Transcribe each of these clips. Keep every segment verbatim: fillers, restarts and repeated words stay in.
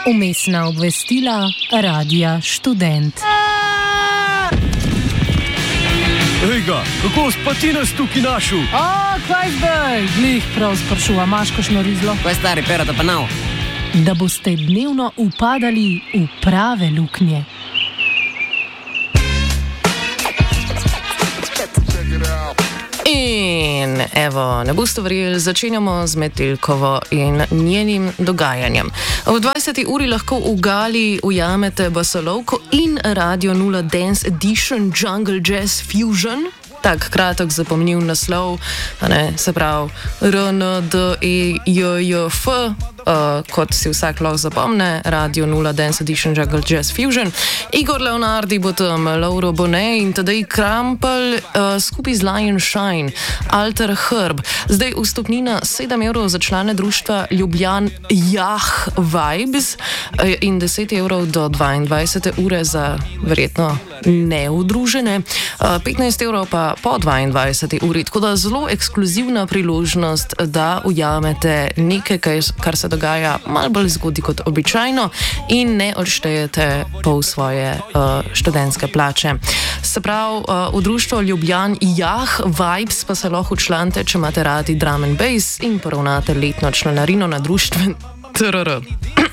Umestna obvestila Radia Študent. Ejga, kako spati nas tukaj našel? A, kaj zdaj? Glih prav sprašuva, imaš kakšno rizlo? Kaj stari, pera da pa nav? Da boste dnevno upadali v prave luknje. In evo, ne boste verjeli, začenjamo z Metelkovo in njenim dogajanjem. V dvajseti uri lahko v Gali ujamete basolovko in Radio nula Dance Edition Jungle Jazz Fusion. Tak kratek zapomnil naslov, ne, se pravi R N D E J J F, uh, kot si vsak lahko zapomne, Radio nula Dance Edition Jungle Jazz Fusion. Igor Leonardi bo tam, Lauro Bonet in Tadej Krampelj uh, skupaj z Lion Shine, Alter Herb. Zdaj vstopnina sedem evrov za člane društva Ljubljan Jah Vibes uh, in deset evrov do dvaindvajsete ure za verjetno neudružene, uh, petnajst evrov pa po dvaindvajseti uri, tako da zelo ekskluzivna priložnost, da ujamete nekaj, kar se dogaja malo bolj zgodaj kot običajno in ne odštejete pol svoje uh, študentske plače. Se pravi, uh, v društvo Ljubljan Jah Vibes pa se lahko člante, če imate radi drum and bass in poravnate letno članarino na društven T R R.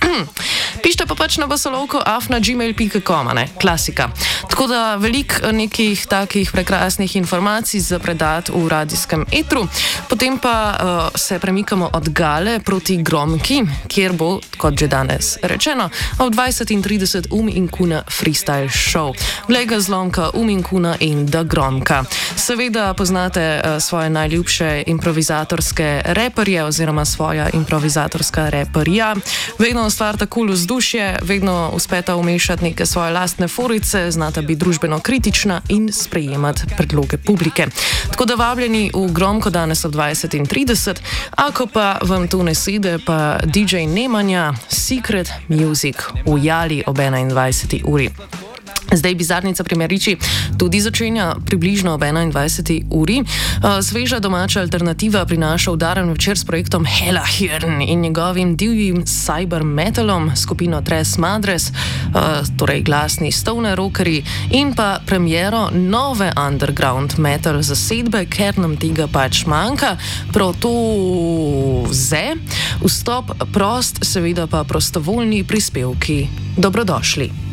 Pišite pa pač na basolovko afna gmail pika com, ne, klasika. Tako da veliko nekih takih prekrasnih informacij za predati v radijskem etru. Potem pa uh, se premikamo od Gale proti Gromki, kjer bo, kot že danes rečeno, ob dvajset in trideset Um in Kuna freestyle show. Glej ga zlomka Um in Kuna in Da Gromka. Seveda poznate uh, svoje najljubše improvizatorske reperje oziroma svoja improvizatorska reperja. Vedno ustvarjata kul cool vzdušje, vedno uspeta umešati neke svoje lastne forice, znata biti družbeno kritična in sprejemati predloge publike. Tako da vabljeni v Gromko danes ob dvajset in trideset, ako pa vam to ne sede, pa D J Nemanja, Secret Music v Jali ob enaindvajseti uri. Zdaj bizarnica pri Meriči tudi začenja približno ob enaindvajseti uri. Sveža domača alternativa prinaša udaren večer s projektom Hella Hirn in njegovim divjim cyber metalom, skupino Tres Madres, torej glasni stoner rockerji, in pa premiero nove underground metal zasedbe, ker nam tega pač manjka, Protoze. Vstop prost, seveda pa prostovoljni prispevki dobrodošli.